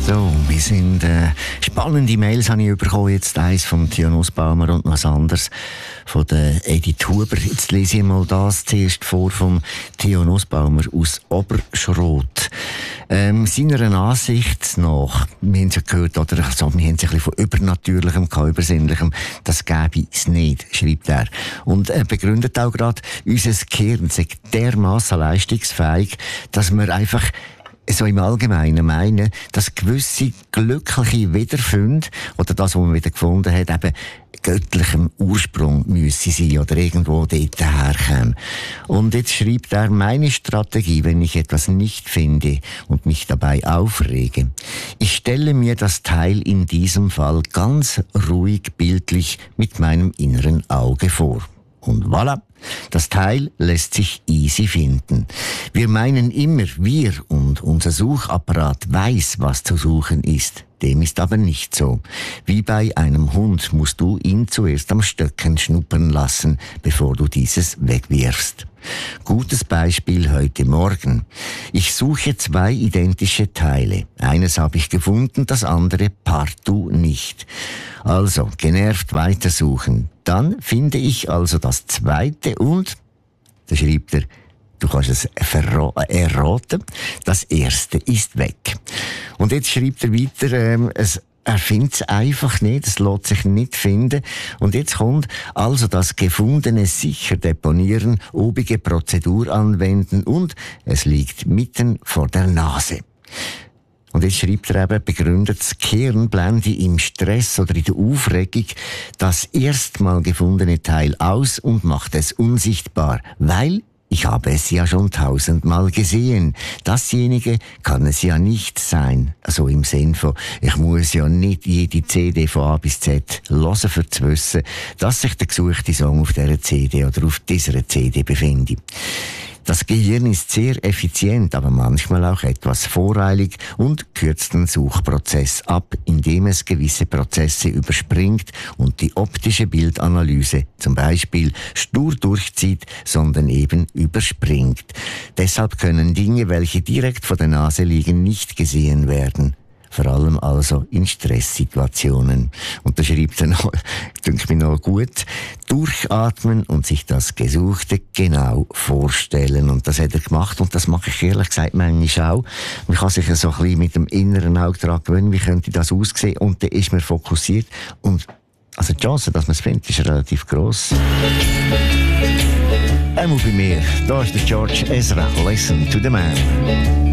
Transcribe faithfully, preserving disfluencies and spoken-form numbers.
So, wir sind äh, spannende Mails habe ich bekommen, jetzt eins von Theo Nussbaumer und was anderes von der Edith Huber. Jetzt lese ich mal das zuerst vor vom Theo Nussbaumer aus Oberschrot. Ähm, seiner Ansicht nach, wir haben es ja gehört, oder, also, wir haben es ein bisschen von Übernatürlichem, Übersinnlichem, das gäbe es nicht, schreibt er. Und er begründet auch gerade, unser Gehirn sei dermassen leistungsfähig, dass wir einfach so im Allgemeinen meinen, dass gewisse glückliche Wiederfunde oder das, was man wieder gefunden hat, eben göttlichem Ursprung müsse sein oder irgendwo dort herkommen. Und jetzt schreibt er, meine Strategie, wenn ich etwas nicht finde und mich dabei aufrege. Ich stelle mir das Teil in diesem Fall ganz ruhig bildlich mit meinem inneren Auge vor. Und voilà, das Teil lässt sich easy finden. Wir meinen immer, wir und unser Suchapparat weiß, was zu suchen ist. Dem ist aber nicht so. Wie bei einem Hund musst du ihn zuerst am Stöcken schnuppern lassen, bevor du dieses wegwirfst. Gutes Beispiel heute Morgen. Ich suche zwei identische Teile. Eines habe ich gefunden, das andere partout nicht. Also, genervt weitersuchen. Dann finde ich also das zweite und, da schreibt er, du kannst es verra- erraten, das erste ist weg. Und jetzt schreibt er weiter, ähm, es Er findet es einfach nicht, es lässt sich nicht finden. Und jetzt kommt also das Gefundene sicher deponieren, obige Prozedur anwenden und es liegt mitten vor der Nase. Und jetzt schreibt er eben, begründet das Gehirn blende im Stress oder in der Aufregung das erstmal gefundene Teil aus und macht es unsichtbar, weil ich habe es ja schon tausendmal gesehen. Dasjenige kann es ja nicht sein. Also im Sinn von, ich muss ja nicht jede C D von A bis Z hören, für zu wissen, dass sich der gesuchte Song auf dieser C D oder auf dieser C D befindet. Das Gehirn ist sehr effizient, aber manchmal auch etwas voreilig und kürzt den Suchprozess ab, indem es gewisse Prozesse überspringt und die optische Bildanalyse zum Beispiel stur durchzieht, sondern eben überspringt. Deshalb können Dinge, welche direkt vor der Nase liegen, nicht gesehen werden. Vor allem also in Stresssituationen. Und da schreibt er noch, denke ich mir noch gut, durchatmen und sich das Gesuchte genau vorstellen. Und das hat er gemacht und das mache ich ehrlich gesagt manchmal auch. Man kann sich so ein bisschen mit dem inneren Auge daran gewöhnen, wie könnte das aussehen, und dann ist man fokussiert. Und also die Chance, dass man es findet, ist relativ gross. Einmal bei mir, da ist der George Ezra, Listen to the Man.